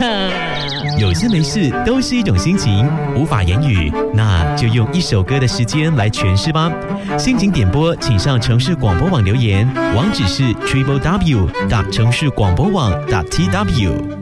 有事没事都是一种心情，无法言语，那就用一首歌的时间来诠释吧。心情点播，请上城市广播网留言，网址是 www.城市广播网.tw。